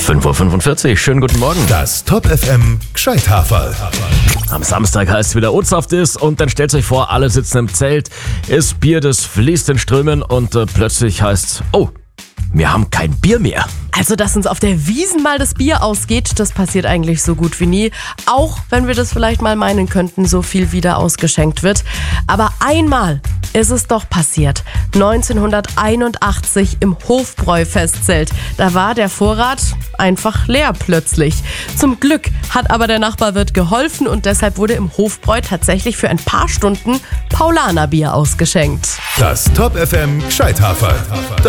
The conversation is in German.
5:45 Uhr, schönen guten Morgen. Das Top FM Gscheithaferl. Am Samstag heißt es wieder Ostersaft ist und dann stellt euch vor, alle sitzen im Zelt, ist Bier, das fließt in Strömen und plötzlich heißt's, oh, wir haben kein Bier mehr. Also, dass uns auf der Wiesn mal das Bier ausgeht, das passiert eigentlich so gut wie nie. Auch wenn wir das vielleicht mal meinen könnten, so viel wieder ausgeschenkt wird. Aber einmal ist es doch passiert. 1981 im Hofbräu-Festzelt. Da war der Vorrat einfach leer plötzlich. Zum Glück hat aber der Nachbarwirt geholfen und deshalb wurde im Hofbräu tatsächlich für ein paar Stunden Paulanerbier ausgeschenkt. Das Top FM Gscheithaferl.